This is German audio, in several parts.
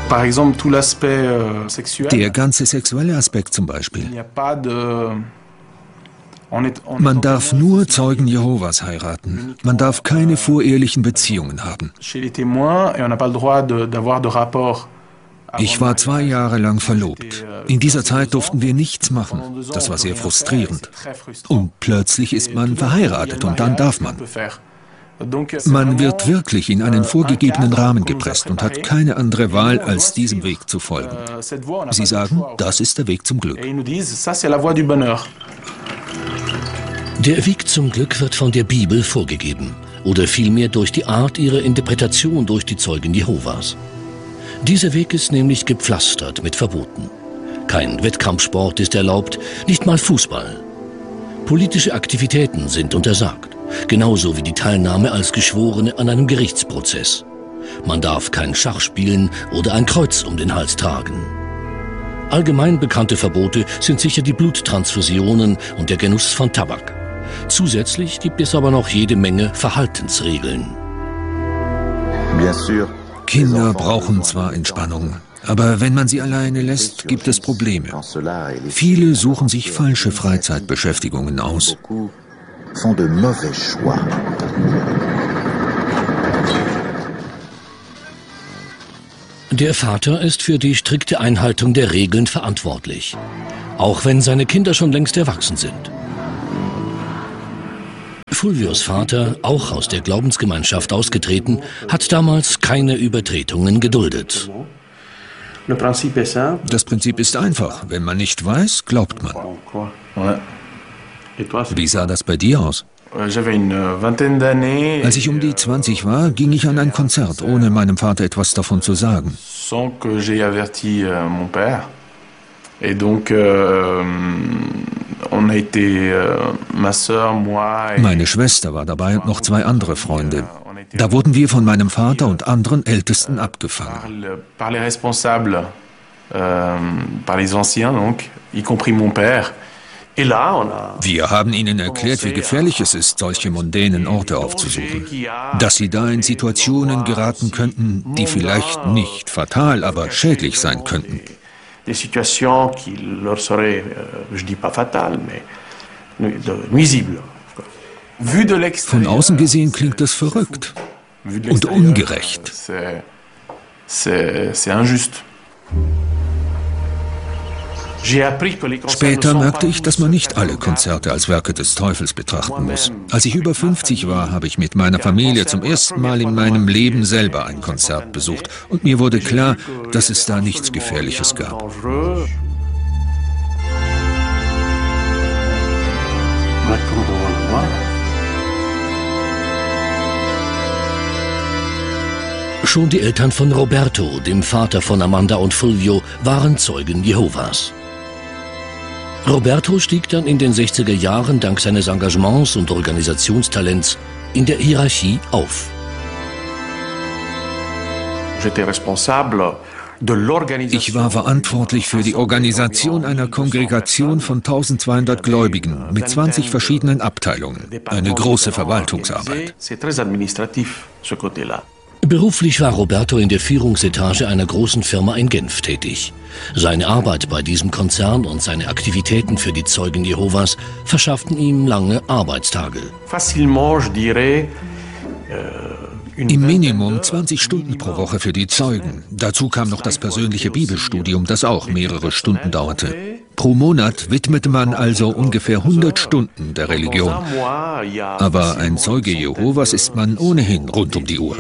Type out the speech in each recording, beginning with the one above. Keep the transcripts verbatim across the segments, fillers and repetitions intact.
Der ganze sexuelle Aspekt zum Beispiel. Man darf nur Zeugen Jehovas heiraten. Man darf keine vorehelichen Beziehungen haben. Ich war zwei Jahre lang verlobt. In dieser Zeit durften wir nichts machen. Das war sehr frustrierend. Und plötzlich ist man verheiratet und dann darf man. Man wird wirklich in einen vorgegebenen Rahmen gepresst und hat keine andere Wahl, als diesem Weg zu folgen. Sie sagen, das ist der Weg zum Glück. Der Weg zum Glück wird von der Bibel vorgegeben oder vielmehr durch die Art ihrer Interpretation durch die Zeugen Jehovas. Dieser Weg ist nämlich gepflastert mit Verboten. Kein Wettkampfsport ist erlaubt, nicht mal Fußball. Politische Aktivitäten sind untersagt, genauso wie die Teilnahme als Geschworene an einem Gerichtsprozess. Man darf kein Schach spielen oder ein Kreuz um den Hals tragen. Allgemein bekannte Verbote sind sicher die Bluttransfusionen und der Genuss von Tabak. Zusätzlich gibt es aber noch jede Menge Verhaltensregeln. Kinder brauchen zwar Entspannung, aber wenn man sie alleine lässt, gibt es Probleme. Viele suchen sich falsche Freizeitbeschäftigungen aus. Der Vater ist für die strikte Einhaltung der Regeln verantwortlich, auch wenn seine Kinder schon längst erwachsen sind. Fulvios Vater, auch aus der Glaubensgemeinschaft ausgetreten, hat damals keine Übertretungen geduldet. Das Prinzip ist einfach. Wenn man nicht weiß, glaubt man. Wie sah das bei dir aus? Als ich um die zwanzig war, ging ich an ein Konzert, ohne meinem Vater etwas davon zu sagen. Meine Schwester war dabei und noch zwei andere Freunde. Da wurden wir von meinem Vater und anderen Ältesten abgefangen. Wir haben ihnen erklärt, wie gefährlich es ist, solche mondänen Orte aufzusuchen. Dass sie da in Situationen geraten könnten, die vielleicht nicht fatal, aber schädlich sein könnten. Von außen gesehen klingt das verrückt und ungerecht. Später merkte ich, dass man nicht alle Konzerte als Werke des Teufels betrachten muss. Als ich über fünfzig war, habe ich mit meiner Familie zum ersten Mal in meinem Leben selber ein Konzert besucht. Und mir wurde klar, dass es da nichts Gefährliches gab. Schon die Eltern von Roberto, dem Vater von Amanda und Fulvio, waren Zeugen Jehovas. Roberto stieg dann in den sechziger Jahren dank seines Engagements und Organisationstalents in der Hierarchie auf. Ich war verantwortlich für die Organisation einer Kongregation von eintausendzweihundert Gläubigen mit zwanzig verschiedenen Abteilungen. Eine große Verwaltungsarbeit. Beruflich war Roberto in der Führungsetage einer großen Firma in Genf tätig. Seine Arbeit bei diesem Konzern und seine Aktivitäten für die Zeugen Jehovas verschafften ihm lange Arbeitstage. Im Minimum zwanzig Stunden pro Woche für die Zeugen. Dazu kam noch das persönliche Bibelstudium, das auch mehrere Stunden dauerte. Pro Monat widmete man also ungefähr hundert Stunden der Religion. Aber ein Zeuge Jehovas ist man ohnehin rund um die Uhr.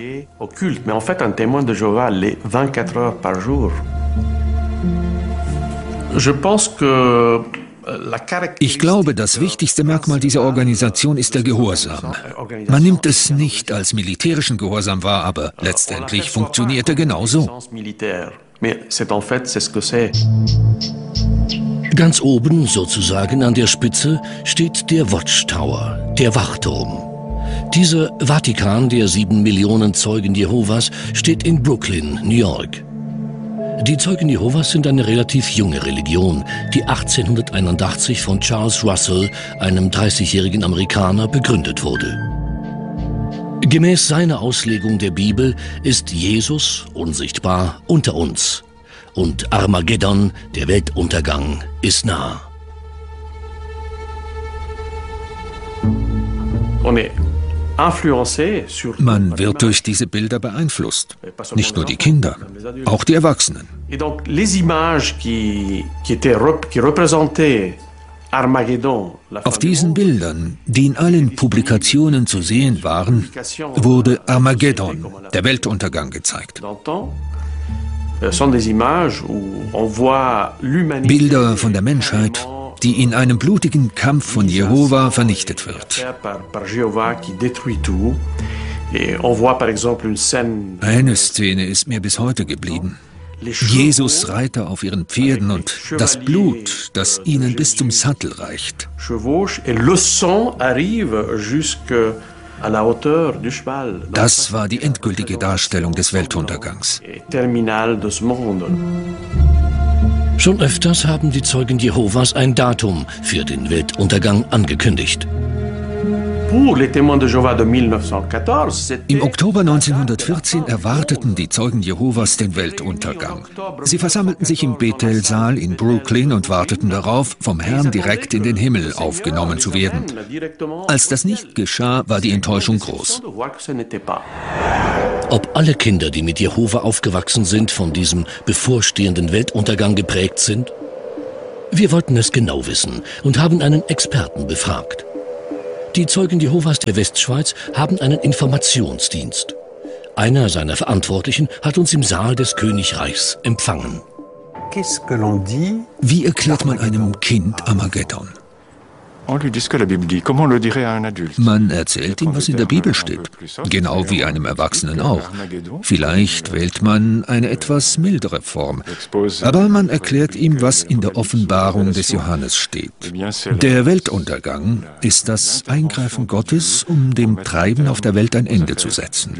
Ich glaube, das wichtigste Merkmal dieser Organisation ist der Gehorsam. Man nimmt es nicht als militärischen Gehorsam wahr, aber letztendlich funktioniert er genauso. Ganz oben, sozusagen an der Spitze, steht der Watchtower, der Wachturm. Dieser Vatikan der sieben Millionen Zeugen Jehovas steht in Brooklyn, New York. Die Zeugen Jehovas sind eine relativ junge Religion, die achtzehnhunderteinundachtzig von Charles Russell, einem dreißigjährigen Amerikaner, begründet wurde. Gemäß seiner Auslegung der Bibel ist Jesus unsichtbar unter uns und Armageddon, der Weltuntergang, ist nah. Man wird durch diese Bilder beeinflusst. Nicht nur die Kinder, auch die Erwachsenen. Auf diesen Bildern, die in allen Publikationen zu sehen waren, wurde Armageddon, der Weltuntergang, gezeigt. Bilder von der Menschheit, die in einem blutigen Kampf von Jehova vernichtet wird. Eine Szene ist mir bis heute geblieben. Jesus Reiter auf ihren Pferden und das Blut, das ihnen bis zum Sattel reicht. Das war die endgültige Darstellung des Weltuntergangs. Schon öfters haben die Zeugen Jehovas ein Datum für den Weltuntergang angekündigt. Im Oktober neunzehnhundertvierzehn erwarteten die Zeugen Jehovas den Weltuntergang. Sie versammelten sich im Bethel-Saal in Brooklyn und warteten darauf, vom Herrn direkt in den Himmel aufgenommen zu werden. Als das nicht geschah, war die Enttäuschung groß. Ob alle Kinder, die mit Jehova aufgewachsen sind, von diesem bevorstehenden Weltuntergang geprägt sind? Wir wollten es genau wissen und haben einen Experten befragt. Die Zeugen Jehovas der Westschweiz haben einen Informationsdienst. Einer seiner Verantwortlichen hat uns im Saal des Königreichs empfangen. Wie erklärt man einem Kind Armageddon? Man erzählt ihm, was in der Bibel steht, genau wie einem Erwachsenen auch. Vielleicht wählt man eine etwas mildere Form, aber man erklärt ihm, was in der Offenbarung des Johannes steht. Der Weltuntergang ist das Eingreifen Gottes, um dem Treiben auf der Welt ein Ende zu setzen.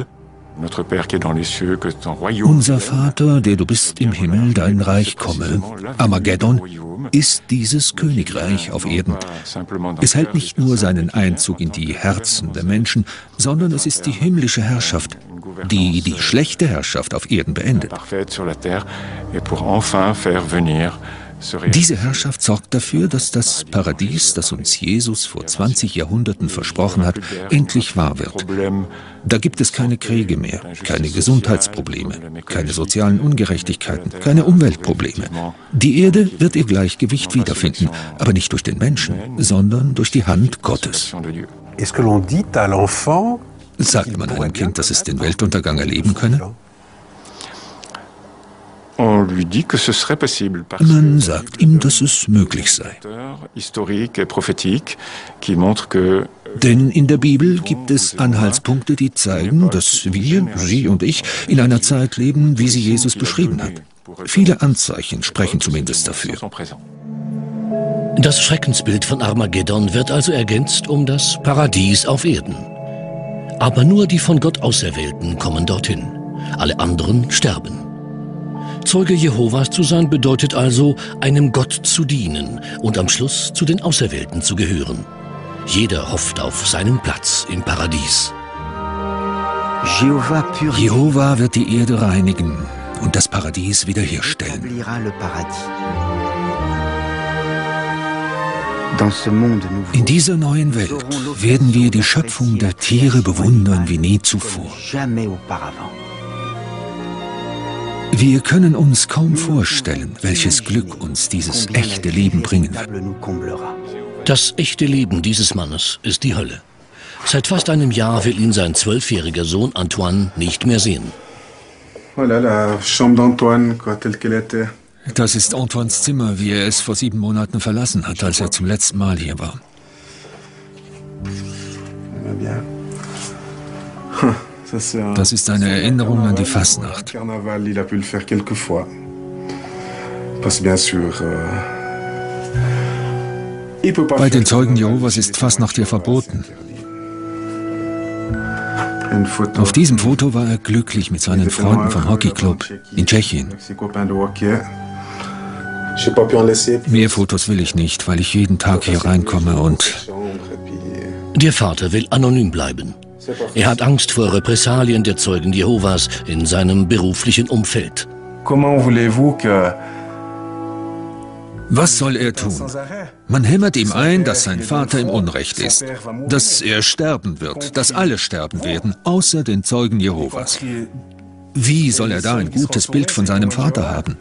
Unser Vater, der du bist im Himmel, dein Reich komme. Armageddon ist dieses Königreich auf Erden. Es hält nicht nur seinen Einzug in die Herzen der Menschen, sondern es ist die himmlische Herrschaft, die die schlechte Herrschaft auf Erden beendet. Diese Herrschaft sorgt dafür, dass das Paradies, das uns Jesus vor zwanzig Jahrhunderten versprochen hat, endlich wahr wird. Da gibt es keine Kriege mehr, keine Gesundheitsprobleme, keine sozialen Ungerechtigkeiten, keine Umweltprobleme. Die Erde wird ihr Gleichgewicht wiederfinden, aber nicht durch den Menschen, sondern durch die Hand Gottes. Sagt man einem Kind, dass es den Weltuntergang erleben könne? Man sagt ihm, dass es möglich sei. Denn in der Bibel gibt es Anhaltspunkte, die zeigen, dass wir, Sie und ich, in einer Zeit leben, wie sie Jesus beschrieben hat. Viele Anzeichen sprechen zumindest dafür. Das Schreckensbild von Armageddon wird also ergänzt um das Paradies auf Erden. Aber nur die von Gott Auserwählten kommen dorthin. Alle anderen sterben. Zeuge Jehovas zu sein bedeutet also, einem Gott zu dienen und am Schluss zu den Auserwählten zu gehören. Jeder hofft auf seinen Platz im Paradies. Jehova wird die Erde reinigen und das Paradies wiederherstellen. In dieser neuen Welt werden wir die Schöpfung der Tiere bewundern wie nie zuvor. Wir können uns kaum vorstellen, welches Glück uns dieses echte Leben bringen wird. Das echte Leben dieses Mannes ist die Hölle. Seit fast einem Jahr will ihn sein zwölfjähriger Sohn Antoine nicht mehr sehen. Das ist Antoines Zimmer, wie er es vor sieben Monaten verlassen hat, als er zum letzten Mal hier war. Das ist eine Erinnerung an die Fastnacht. Bei den Zeugen Jehovas ist Fastnacht hier verboten. Auf diesem Foto war er glücklich mit seinen Freunden vom Hockeyclub in Tschechien. Mehr Fotos will ich nicht, weil ich jeden Tag hier reinkomme und... Der Vater will anonym bleiben. Er hat Angst vor Repressalien der Zeugen Jehovas in seinem beruflichen Umfeld. Was soll er tun? Man hämmert ihm ein, dass sein Vater im Unrecht ist, dass er sterben wird, dass alle sterben werden, außer den Zeugen Jehovas. Wie soll er da ein gutes Bild von seinem Vater haben?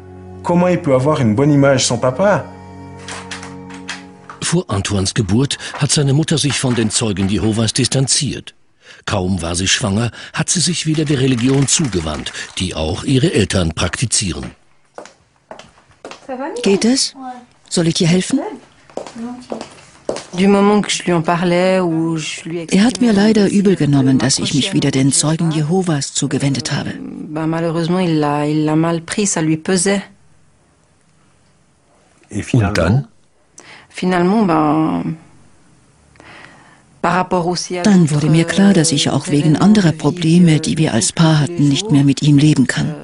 Vor Antoines Geburt hat seine Mutter sich von den Zeugen Jehovas distanziert. Kaum war sie schwanger, hat sie sich wieder der Religion zugewandt, die auch ihre Eltern praktizieren. Geht es? Soll ich dir helfen? Er hat mir leider übel genommen, dass ich mich wieder den Zeugen Jehovas zugewendet habe. Und dann? Dann wurde mir klar, dass ich auch wegen anderer Probleme, die wir als Paar hatten, nicht mehr mit ihm leben kann.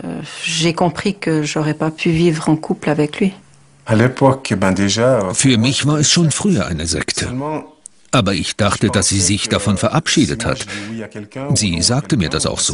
Für mich war es schon früher eine Sekte. Aber ich dachte, dass sie sich davon verabschiedet hat. Sie sagte mir das auch so.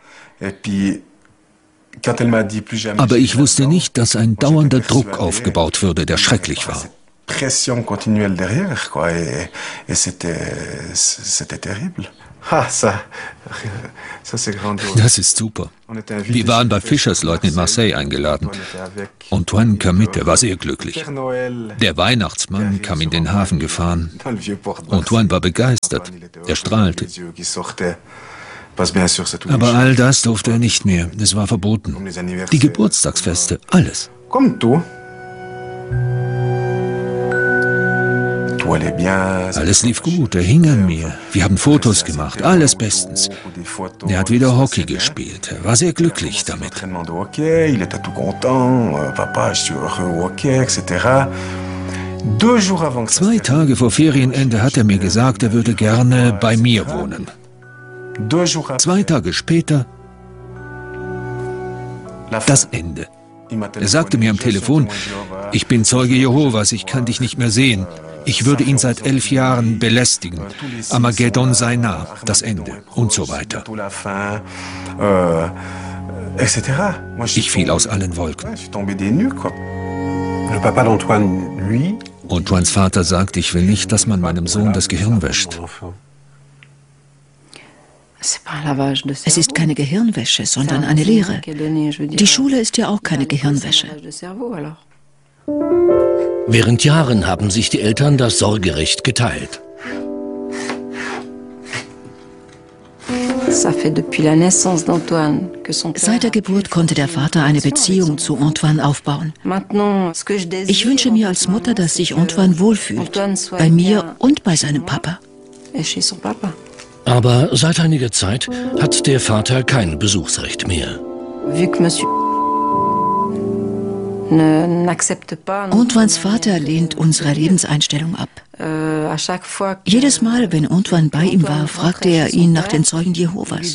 Aber ich wusste nicht, dass ein dauernder Druck aufgebaut würde, der schrecklich war. Pression continuelle derrière, quoi, et, et c'était, c'était terrible. Ah, ça, ça c'est grandiose. Das ist super. Wir waren bei Fischersleuten in Marseille eingeladen. Antoine kam mit, er war sehr glücklich. Der Weihnachtsmann kam in den Hafen gefahren. Antoine war begeistert, er strahlte. Aber all das durfte er nicht mehr, es war verboten. Die Geburtstagsfeste, alles. Alles lief gut, er hing an mir. Wir haben Fotos gemacht, alles bestens. Er hat wieder Hockey gespielt, er war sehr glücklich damit. Zwei Tage vor Ferienende hat er mir gesagt, er würde gerne bei mir wohnen. Zwei Tage später das Ende. Er sagte mir am Telefon, ich bin Zeuge Jehovas, ich kann dich nicht mehr sehen. Ich würde ihn seit elf Jahren belästigen. Armageddon sei nah, das Ende und so weiter. Ich fiel aus allen Wolken. Antoines Vater sagt, ich will nicht, dass man meinem Sohn das Gehirn wäscht. Es ist keine Gehirnwäsche, sondern eine Lehre. Die Schule ist ja auch keine Gehirnwäsche. Während Jahren haben sich die Eltern das Sorgerecht geteilt. Seit der Geburt konnte der Vater eine Beziehung zu Antoine aufbauen. Ich wünsche mir als Mutter, dass sich Antoine wohlfühlt, bei mir und bei seinem Papa. Aber seit einiger Zeit hat der Vater kein Besuchsrecht mehr. Antoines Vater lehnt unsere Lebenseinstellung ab. Jedes Mal, wenn Antoine bei ihm war, fragte er ihn nach den Zeugen Jehovas,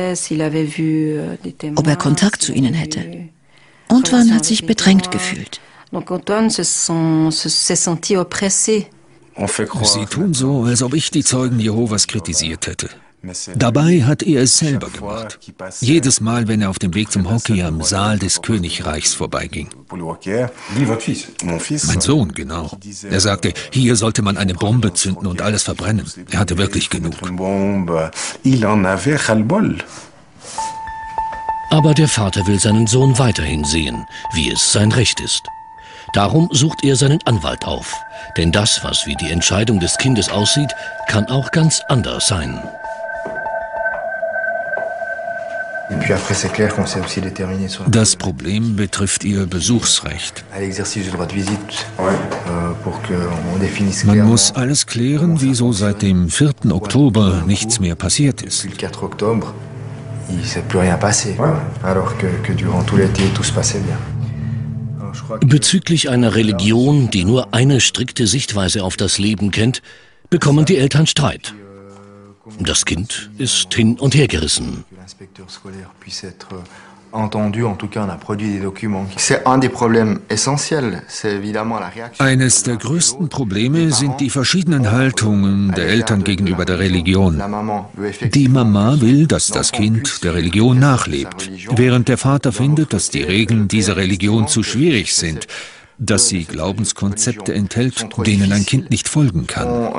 ob er Kontakt zu ihnen hätte. Antoine hat sich bedrängt gefühlt. Sie tun so, als ob ich die Zeugen Jehovas kritisiert hätte. Dabei hat er es selber gemacht. Jedes Mal, wenn er auf dem Weg zum Hockey am Saal des Königreichs vorbeiging. Mein Sohn, genau. Er sagte, hier sollte man eine Bombe zünden und alles verbrennen. Er hatte wirklich genug. Aber der Vater will seinen Sohn weiterhin sehen, wie es sein Recht ist. Darum sucht er seinen Anwalt auf. Denn das, was wie die Entscheidung des Kindes aussieht, kann auch ganz anders sein. Das Problem betrifft ihr Besuchsrecht. Man muss alles klären, wieso seit dem vierten Oktober nichts mehr passiert ist. Bezüglich einer Religion, die nur eine strikte Sichtweise auf das Leben kennt, bekommen die Eltern Streit. Das Kind ist hin und her gerissen. Eines der größten Probleme sind die verschiedenen Haltungen der Eltern gegenüber der Religion. Die Mama will, dass das Kind der Religion nachlebt, während der Vater findet, dass die Regeln dieser Religion zu schwierig sind, dass sie Glaubenskonzepte enthält, denen ein Kind nicht folgen kann.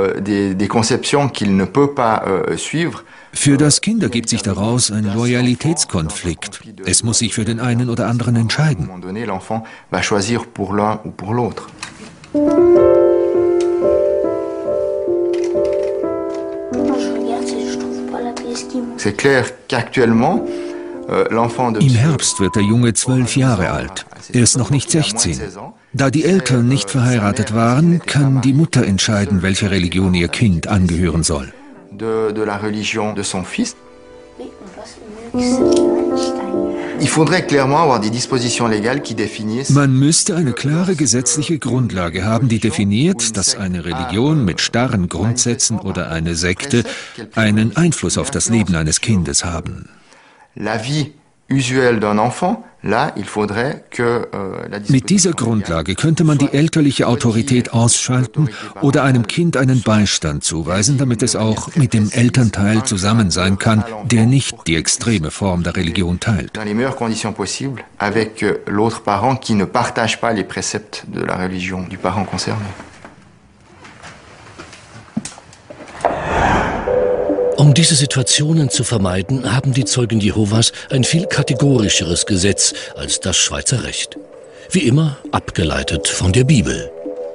Für das Kind ergibt sich daraus ein Loyalitätskonflikt. Es muss sich für den einen oder anderen entscheiden. Im Herbst wird der Junge zwölf Jahre alt. Er ist noch nicht sechzehn. Da die Eltern nicht verheiratet waren, kann die Mutter entscheiden, welcher Religion ihr Kind angehören soll. Man müsste eine klare gesetzliche Grundlage haben, die definiert, dass eine Religion mit starren Grundsätzen oder eine Sekte einen Einfluss auf das Leben eines Kindes haben. Mit dieser Grundlage könnte man die elterliche Autorität ausschalten oder einem Kind einen Beistand zuweisen, damit es auch mit dem Elternteil zusammen sein kann, der nicht die extreme Form der Religion teilt. Um diese Situationen zu vermeiden, haben die Zeugen Jehovas ein viel kategorischeres Gesetz als das Schweizer Recht. Wie immer abgeleitet von der Bibel.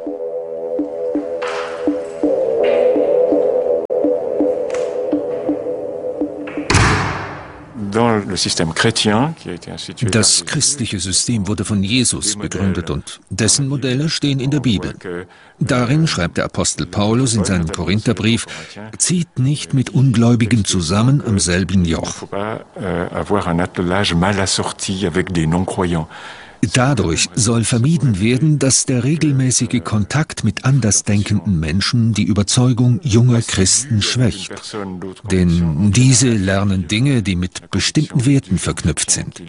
Das christliche System wurde von Jesus begründet und dessen Modelle stehen in der Bibel. Darin schreibt der Apostel Paulus in seinem Korintherbrief: Zieht nicht mit Ungläubigen zusammen am selben Joch. Dadurch soll vermieden werden, dass der regelmäßige Kontakt mit andersdenkenden Menschen die Überzeugung junger Christen schwächt. Denn diese lernen Dinge, die mit bestimmten Werten verknüpft sind.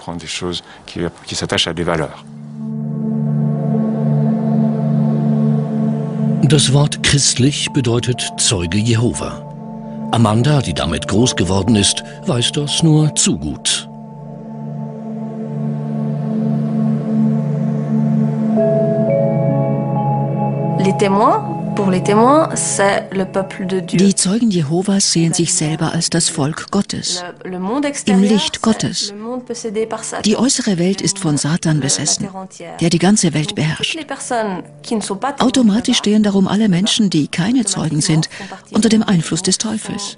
Das Wort christlich bedeutet Zeuge Jehova. Amanda, die damit groß geworden ist, weiß das nur zu gut. Die Zeugen Jehovas sehen sich selber als das Volk Gottes, im Licht Gottes. Die äußere Welt ist von Satan besessen, der die ganze Welt beherrscht. Automatisch stehen darum alle Menschen, die keine Zeugen sind, unter dem Einfluss des Teufels.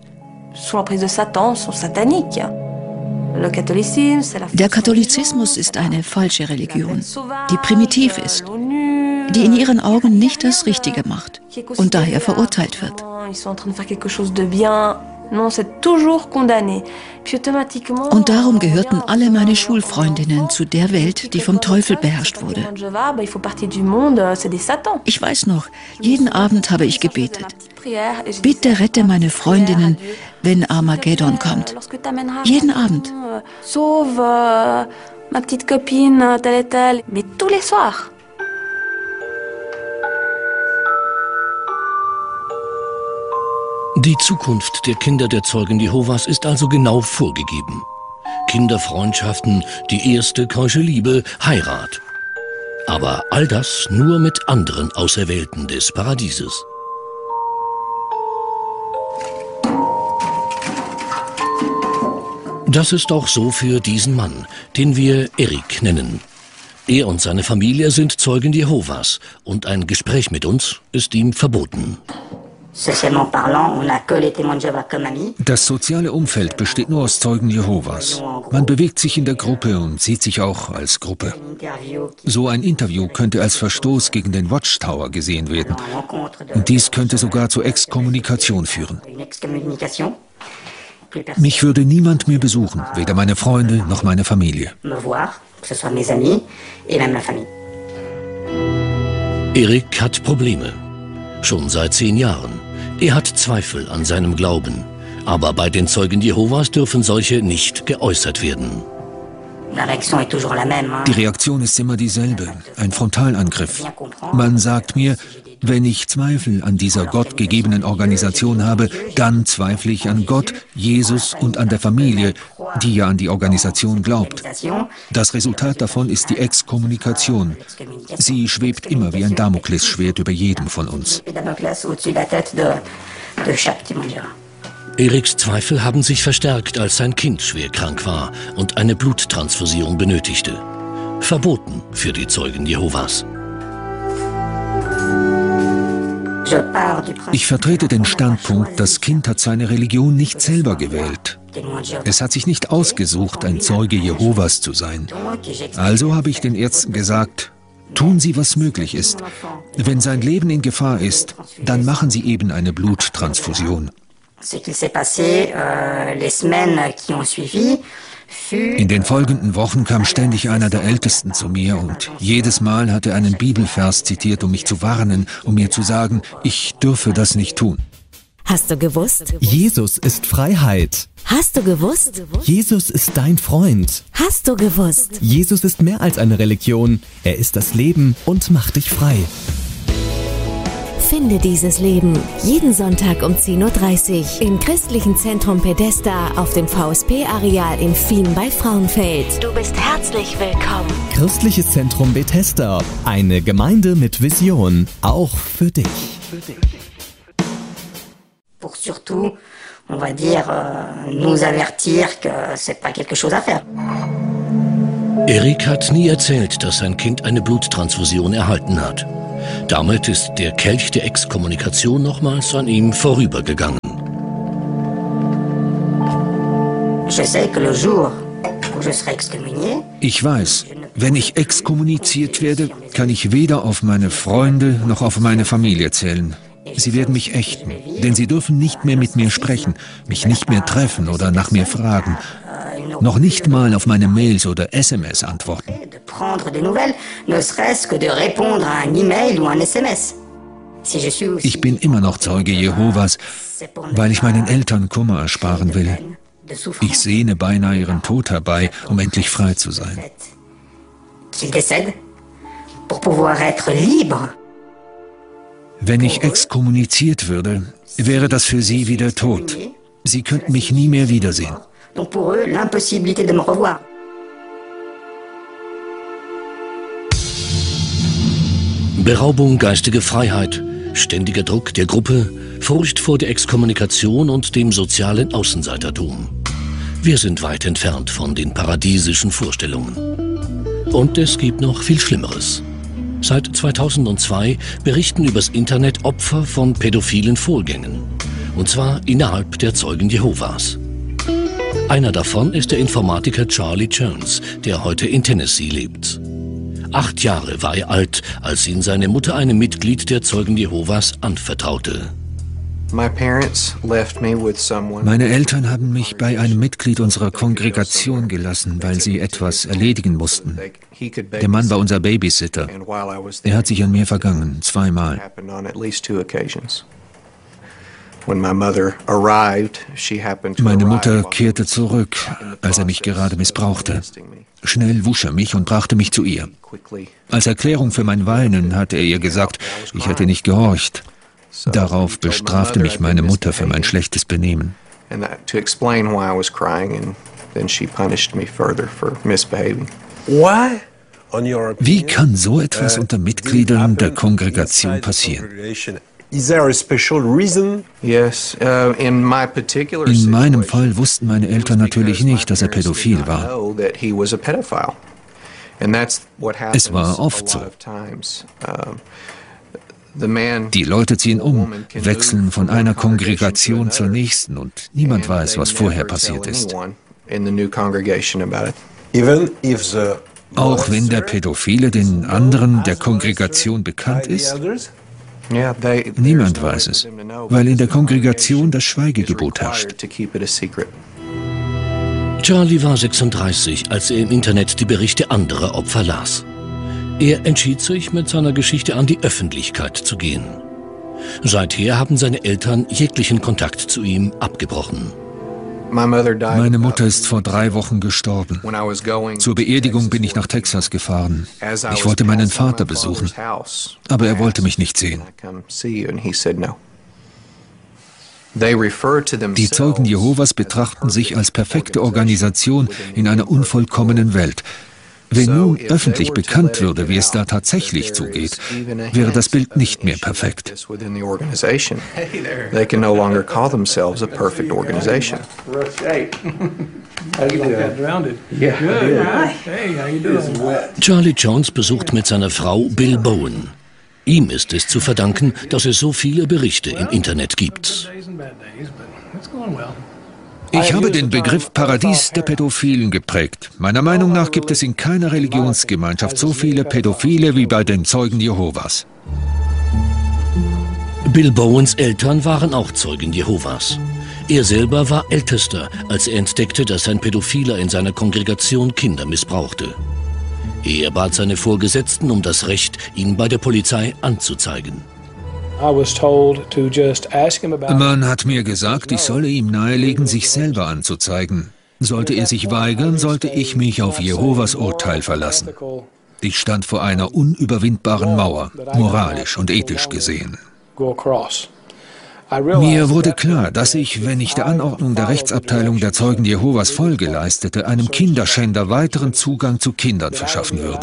Der Katholizismus ist eine falsche Religion, die primitiv ist, die in ihren Augen nicht das Richtige macht und daher verurteilt wird. Und darum gehörten alle meine Schulfreundinnen zu der Welt, die vom Teufel beherrscht wurde. Ich weiß noch, jeden Abend habe ich gebetet: Bitte rette meine Freundinnen, wenn Armageddon kommt. Jeden Abend. Sauve ma petite copine, telle et telle, mais tous les soirs. Die Zukunft der Kinder der Zeugen Jehovas ist also genau vorgegeben. Kinderfreundschaften, die erste keusche Liebe, Heirat. Aber all das nur mit anderen Auserwählten des Paradieses. Das ist auch so für diesen Mann, den wir Eric nennen. Er und seine Familie sind Zeugen Jehovas und ein Gespräch mit uns ist ihm verboten. Das soziale Umfeld besteht nur aus Zeugen Jehovas. Man bewegt sich in der Gruppe und sieht sich auch als Gruppe. So ein Interview könnte als Verstoß gegen den Watchtower gesehen werden. Und dies könnte sogar zur Exkommunikation führen. Mich würde niemand mehr besuchen, weder meine Freunde noch meine Familie. Eric hat Probleme. Schon seit zehn Jahren. Er hat Zweifel an seinem Glauben. Aber bei den Zeugen Jehovas dürfen solche nicht geäußert werden. Die Reaktion ist immer dieselbe, ein Frontalangriff. Man sagt mir, wenn ich Zweifel an dieser gottgegebenen Organisation habe, dann zweifle ich an Gott, Jesus und an der Familie, die ja an die Organisation glaubt. Das Resultat davon ist die Exkommunikation. Sie schwebt immer wie ein Damoklesschwert über jedem von uns. Eriks Zweifel haben sich verstärkt, als sein Kind schwer krank war und eine Bluttransfusion benötigte. Verboten für die Zeugen Jehovas. Ich vertrete den Standpunkt, das Kind hat seine Religion nicht selber gewählt. Es hat sich nicht ausgesucht, ein Zeuge Jehovas zu sein. Also habe ich den Ärzten gesagt, tun Sie, was möglich ist. Wenn sein Leben in Gefahr ist, dann machen Sie eben eine Bluttransfusion. In den folgenden Wochen kam ständig einer der Ältesten zu mir und jedes Mal hat er einen Bibelvers zitiert, um mich zu warnen, um mir zu sagen, ich dürfe das nicht tun. Hast du gewusst? Jesus ist Freiheit. Hast du gewusst? Jesus ist dein Freund. Hast du gewusst? Jesus ist mehr als eine Religion. Er ist das Leben und macht dich frei. Finde dieses Leben jeden Sonntag um zehn Uhr dreißig im Christlichen Zentrum Pedesta auf dem V S P-Areal in Fien bei Frauenfeld. Du bist herzlich willkommen. Christliches Zentrum Bethesda, eine Gemeinde mit Vision, auch für dich. Pour surtout, on va dire, nous avertir que c'est pas quelque chose à faire. Erik hat nie erzählt, dass sein Kind eine Bluttransfusion erhalten hat. Damit ist der Kelch der Exkommunikation nochmals an ihm vorübergegangen. Ich weiß, wenn ich exkommuniziert werde, kann ich weder auf meine Freunde noch auf meine Familie zählen. Sie werden mich ächten, denn sie dürfen nicht mehr mit mir sprechen, mich nicht mehr treffen oder nach mir fragen. Noch nicht mal auf meine Mails oder S M S antworten. Ich bin immer noch Zeuge Jehovas, weil ich meinen Eltern Kummer ersparen will. Ich sehne beinahe ihren Tod herbei, um endlich frei zu sein. Wenn ich exkommuniziert würde, wäre das für sie wie der Tod. Sie könnten mich nie mehr wiedersehen. Donc pour eux, l'impossibilité de me revoir. Beraubung geistiger Freiheit, ständiger Druck der Gruppe, Furcht vor der Exkommunikation und dem sozialen Außenseitertum. Wir sind weit entfernt von den paradiesischen Vorstellungen. Und es gibt noch viel Schlimmeres. Seit zweitausendzwei berichten übers Internet Opfer von pädophilen Vorgängen. Und zwar innerhalb der Zeugen Jehovas. Einer davon ist der Informatiker Charlie Jones, der heute in Tennessee lebt. Acht Jahre war er alt, als ihn seine Mutter einem Mitglied der Zeugen Jehovas anvertraute. Meine Eltern haben mich bei einem Mitglied unserer Kongregation gelassen, weil sie etwas erledigen mussten. Der Mann war unser Babysitter. Er hat sich an mir vergangen, zweimal. Meine Mutter kehrte zurück, als er mich gerade missbrauchte. Schnell wusch er mich und brachte mich zu ihr. Als Erklärung für mein Weinen hatte er ihr gesagt, ich hätte nicht gehorcht. Darauf bestrafte mich meine Mutter für mein schlechtes Benehmen. Wie kann so etwas unter Mitgliedern der Kongregation passieren? In meinem Fall wussten meine Eltern natürlich nicht, dass er pädophil war. Es war oft so. Die Leute ziehen um, wechseln von einer Kongregation zur nächsten und niemand weiß, was vorher passiert ist. Auch wenn der Pädophile den anderen der Kongregation bekannt ist? Niemand weiß es, weil in der Kongregation das Schweigegebot herrscht. Charlie war sechsunddreißig, als er im Internet die Berichte anderer Opfer las. Er entschied sich, mit seiner Geschichte an die Öffentlichkeit zu gehen. Seither haben seine Eltern jeglichen Kontakt zu ihm abgebrochen. Meine Mutter ist vor drei Wochen gestorben. Zur Beerdigung bin ich nach Texas gefahren. Ich wollte meinen Vater besuchen, aber er wollte mich nicht sehen. Die Zeugen Jehovas betrachten sich als perfekte Organisation in einer unvollkommenen Welt. Wenn nun öffentlich bekannt würde, wie es da tatsächlich zugeht, wäre das Bild nicht mehr perfekt. Charlie Jones besucht mit seiner Frau Bill Bowen. Ihm ist es zu verdanken, dass es so viele Berichte im Internet gibt. Ich habe den Begriff Paradies der Pädophilen geprägt. Meiner Meinung nach gibt es in keiner Religionsgemeinschaft so viele Pädophile wie bei den Zeugen Jehovas. Bill Bowens Eltern waren auch Zeugen Jehovas. Er selber war Ältester, als er entdeckte, dass ein Pädophiler in seiner Kongregation Kinder missbrauchte. Er bat seine Vorgesetzten um das Recht, ihn bei der Polizei anzuzeigen. Man hat mir gesagt, ich solle ihm nahelegen, sich selber anzuzeigen. Sollte er sich weigern, sollte ich mich auf Jehovas Urteil verlassen. Ich stand vor einer unüberwindbaren Mauer, moralisch und ethisch gesehen. Mir wurde klar, dass ich, wenn ich der Anordnung der Rechtsabteilung der Zeugen Jehovas Folge leistete, einem Kinderschänder weiteren Zugang zu Kindern verschaffen würde.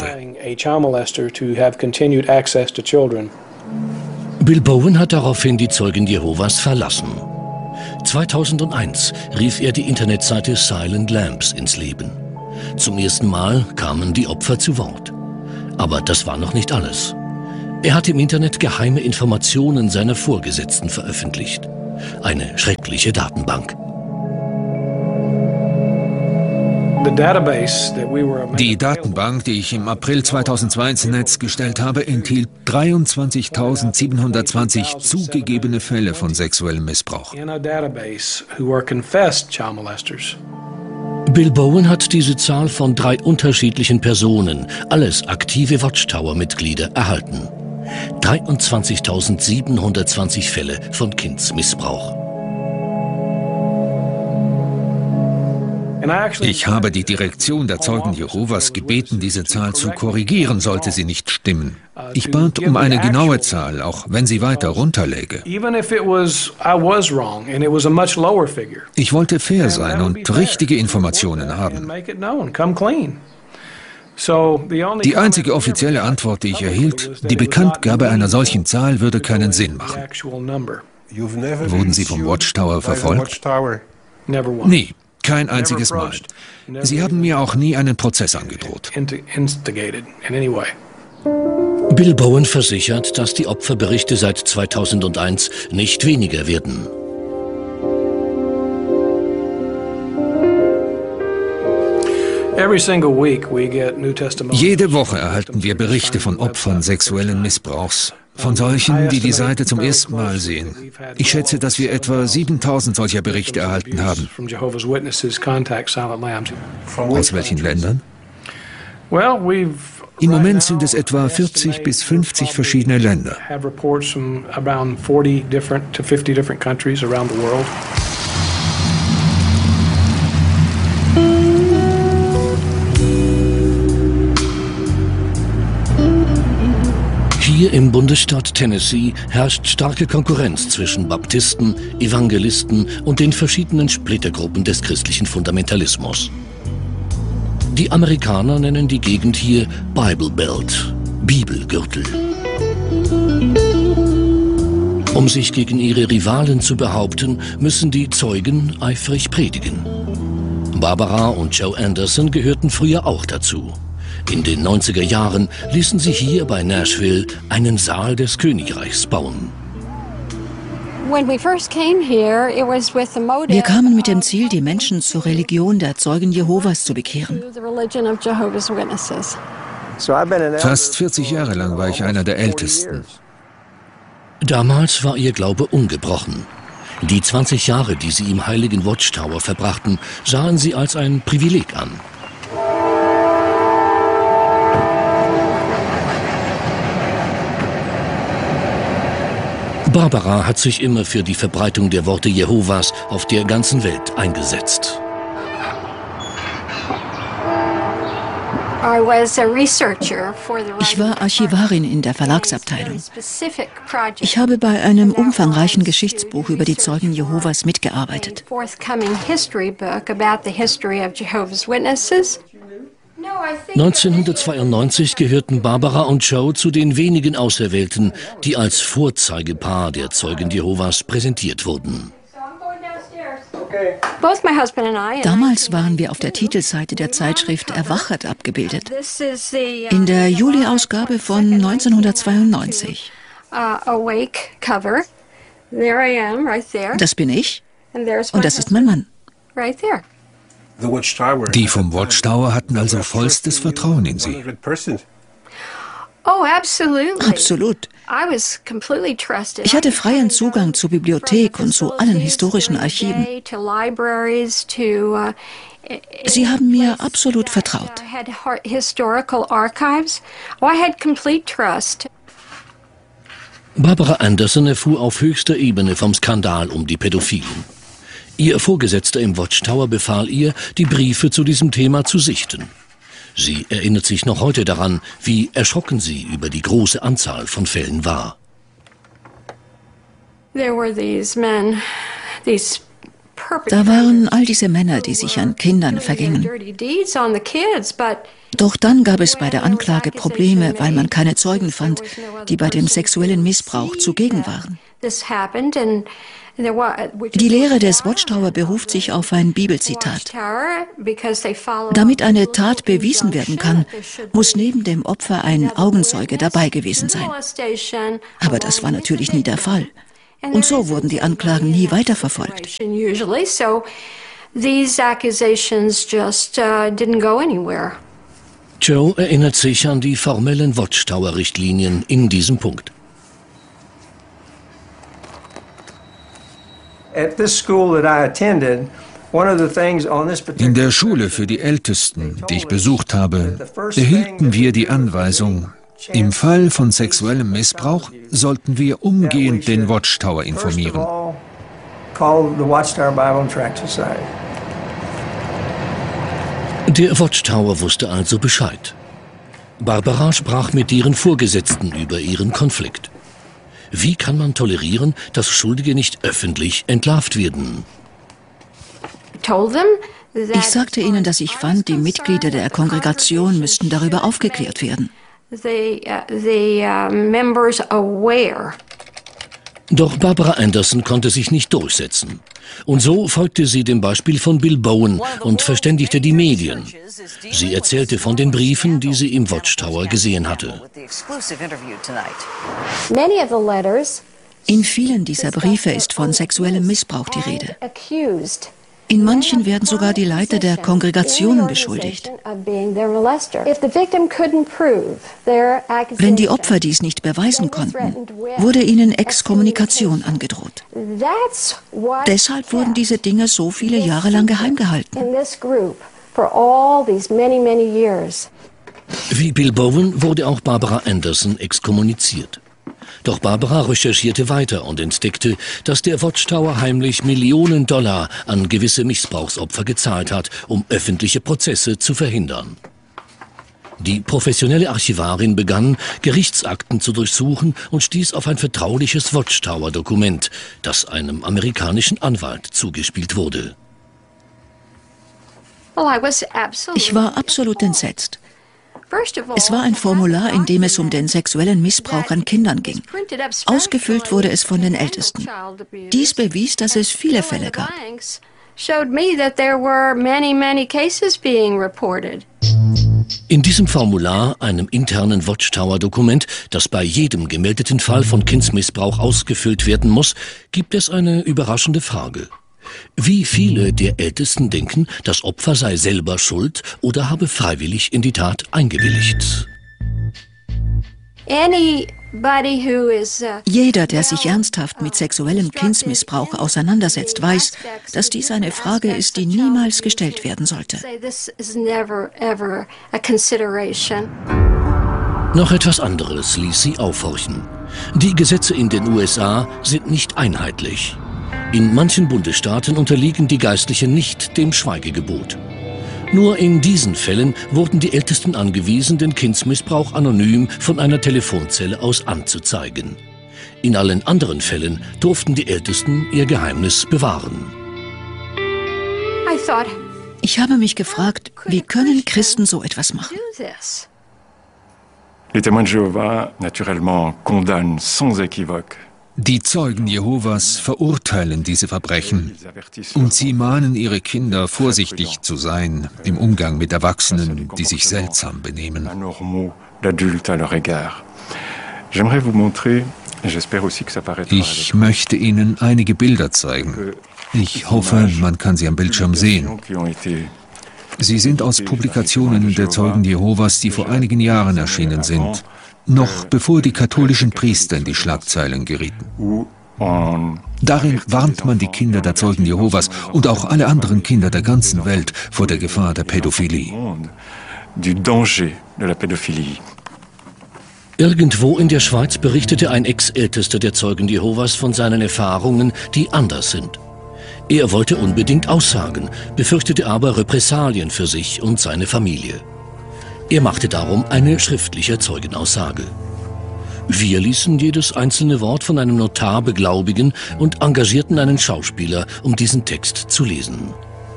Bill Bowen hat daraufhin die Zeugen Jehovas verlassen. zweitausendeins rief er die Internetseite Silent Lambs ins Leben. Zum ersten Mal kamen die Opfer zu Wort. Aber das war noch nicht alles. Er hat im Internet geheime Informationen seiner Vorgesetzten veröffentlicht. Eine schreckliche Datenbank. Die Datenbank, die ich im April zweitausendzwei ins Netz gestellt habe, enthielt dreiundzwanzigtausendsiebenhundertzwanzig zugegebene Fälle von sexuellem Missbrauch. Bill Bowen hat diese Zahl von drei unterschiedlichen Personen, alles aktive Watchtower-Mitglieder, erhalten. dreiundzwanzigtausendsiebenhundertzwanzig Fälle von Kindsmissbrauch. Ich habe die Direktion der Zeugen Jehovas gebeten, diese Zahl zu korrigieren, sollte sie nicht stimmen. Ich bat um eine genaue Zahl, auch wenn sie weiter runterläge. Ich wollte fair sein und richtige Informationen haben. Die einzige offizielle Antwort, die ich erhielt, die Bekanntgabe einer solchen Zahl würde keinen Sinn machen. Wurden Sie vom Watchtower verfolgt? Nie. Kein einziges Mal. Sie haben mir auch nie einen Prozess angedroht. Bill Bowen versichert, dass die Opferberichte seit zweitausendeins nicht weniger werden. Jede Woche erhalten wir Berichte von Opfern sexuellen Missbrauchs. Von solchen, die die Seite zum ersten Mal sehen. Ich schätze, dass wir etwa siebentausend solcher Berichte erhalten haben. Aus welchen Ländern? Im Moment sind es etwa vierzig bis fünfzig verschiedene Länder. Hier im Bundesstaat Tennessee herrscht starke Konkurrenz zwischen Baptisten, Evangelisten und den verschiedenen Splittergruppen des christlichen Fundamentalismus. Die Amerikaner nennen die Gegend hier Bible Belt, Bibelgürtel. Um sich gegen ihre Rivalen zu behaupten, müssen die Zeugen eifrig predigen. Barbara und Joe Anderson gehörten früher auch dazu. In den neunziger Jahren ließen sie hier bei Nashville einen Saal des Königreichs bauen. Wir kamen mit dem Ziel, die Menschen zur Religion der Zeugen Jehovas zu bekehren. Fast vierzig Jahre lang war ich einer der Ältesten. Damals war ihr Glaube ungebrochen. Die zwanzig Jahre, die sie im heiligen Watchtower verbrachten, sahen sie als ein Privileg an. Barbara hat sich immer für die Verbreitung der Worte Jehovas auf der ganzen Welt eingesetzt. Ich war Archivarin in der Verlagsabteilung. Ich habe bei einem umfangreichen Geschichtsbuch über die Zeugen Jehovas mitgearbeitet. neunzehnhundertzweiundneunzig gehörten Barbara und Joe zu den wenigen Auserwählten, die als Vorzeigepaar der Zeugen Jehovas präsentiert wurden. Damals waren wir auf der Titelseite der Zeitschrift Erwachet abgebildet. In der Juli-Ausgabe von neunzehnhundertzweiundneunzig. Das bin ich und das ist mein Mann. Die vom Watchtower hatten also vollstes Vertrauen in Sie. Absolut. Ich hatte freien Zugang zur Bibliothek und zu allen historischen Archiven. Sie haben mir absolut vertraut. Barbara Anderson erfuhr auf höchster Ebene vom Skandal um die Pädophilen. Ihr Vorgesetzter im Watchtower befahl ihr, die Briefe zu diesem Thema zu sichten. Sie erinnert sich noch heute daran, wie erschrocken sie über die große Anzahl von Fällen war. Da waren all diese Männer, die sich an Kindern vergingen. Doch dann gab es bei der Anklage Probleme, weil man keine Zeugen fand, die bei dem sexuellen Missbrauch zugegen waren. Die Lehre des Watchtower beruft sich auf ein Bibelzitat. Damit eine Tat bewiesen werden kann, muss neben dem Opfer ein Augenzeuge dabei gewesen sein. Aber das war natürlich nie der Fall. Und so wurden die Anklagen nie weiterverfolgt. Joe erinnert sich an die formellen Watchtower-Richtlinien in diesem Punkt. In der Schule für die Ältesten, die ich besucht habe, erhielten wir die Anweisung, im Fall von sexuellem Missbrauch sollten wir umgehend den Watchtower informieren. Der Watchtower wusste also Bescheid. Barbara sprach mit ihren Vorgesetzten über ihren Konflikt. Wie kann man tolerieren, dass Schuldige nicht öffentlich entlarvt werden? Ich sagte ihnen, dass ich fand, die Mitglieder der Kongregation müssten darüber aufgeklärt werden. Doch Barbara Anderson konnte sich nicht durchsetzen. Und so folgte sie dem Beispiel von Bill Bowen und verständigte die Medien. Sie erzählte von den Briefen, die sie im Watchtower gesehen hatte. In vielen dieser Briefe ist von sexuellem Missbrauch die Rede. In manchen werden sogar die Leiter der Kongregationen beschuldigt. Wenn die Opfer dies nicht beweisen konnten, wurde ihnen Exkommunikation angedroht. Deshalb wurden diese Dinge so viele Jahre lang geheim gehalten. Wie Bill Bowen wurde auch Barbara Anderson exkommuniziert. Doch Barbara recherchierte weiter und entdeckte, dass der Watchtower heimlich Millionen Dollar an gewisse Missbrauchsopfer gezahlt hat, um öffentliche Prozesse zu verhindern. Die professionelle Archivarin begann, Gerichtsakten zu durchsuchen und stieß auf ein vertrauliches Watchtower-Dokument, das einem amerikanischen Anwalt zugespielt wurde. Ich war absolut entsetzt. Es war ein Formular, in dem es um den sexuellen Missbrauch an Kindern ging. Ausgefüllt wurde es von den Ältesten. Dies bewies, dass es viele Fälle gab. In diesem Formular, einem internen Watchtower-Dokument, das bei jedem gemeldeten Fall von Kindsmissbrauch ausgefüllt werden muss, gibt es eine überraschende Frage. Wie viele der Ältesten denken, das Opfer sei selber schuld oder habe freiwillig in die Tat eingewilligt? Jeder, der sich ernsthaft mit sexuellem Kindsmissbrauch auseinandersetzt, weiß, dass dies eine Frage ist, die niemals gestellt werden sollte. Noch etwas anderes ließ sie aufhorchen. Die Gesetze in den U S A sind nicht einheitlich. In manchen Bundesstaaten unterliegen die Geistlichen nicht dem Schweigegebot. Nur in diesen Fällen wurden die Ältesten angewiesen, den Kindsmissbrauch anonym von einer Telefonzelle aus anzuzeigen. In allen anderen Fällen durften die Ältesten ihr Geheimnis bewahren. Ich habe mich gefragt, wie können Christen so etwas machen? Les témoins de Jéhovah, naturellement, condamnent sans équivoque. Die Zeugen Jehovas verurteilen diese Verbrechen und sie mahnen ihre Kinder, vorsichtig zu sein im Umgang mit Erwachsenen, die sich seltsam benehmen. Ich möchte Ihnen einige Bilder zeigen. Ich hoffe, man kann sie am Bildschirm sehen. Sie sind aus Publikationen der Zeugen Jehovas, die vor einigen Jahren erschienen sind, noch bevor die katholischen Priester in die Schlagzeilen gerieten. Darin warnt man die Kinder der Zeugen Jehovas und auch alle anderen Kinder der ganzen Welt vor der Gefahr der Pädophilie. Irgendwo in der Schweiz berichtete ein Ex-Ältester der Zeugen Jehovas von seinen Erfahrungen, die anders sind. Er wollte unbedingt aussagen, befürchtete aber Repressalien für sich und seine Familie. Er machte darum eine schriftliche Zeugenaussage. Wir ließen jedes einzelne Wort von einem Notar beglaubigen und engagierten einen Schauspieler, um diesen Text zu lesen.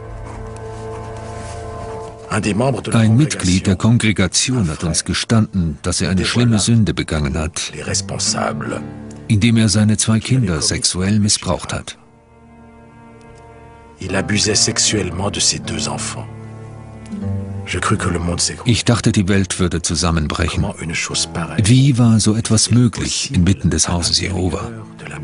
Ein Mitglied der Kongregation hat uns gestanden, dass er eine schlimme Sünde begangen hat, indem er seine zwei Kinder sexuell missbraucht hat. Ich dachte, die Welt würde zusammenbrechen. Wie war so etwas möglich inmitten des Hauses Jehova?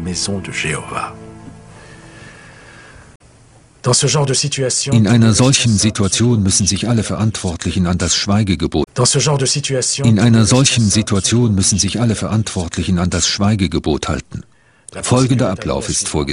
In einer solchen Situation müssen sich alle Verantwortlichen an das Schweigegebot. In einer solchen Situation müssen sich alle Verantwortlichen an das Schweigegebot halten. Folgender Ablauf ist vorgesehen.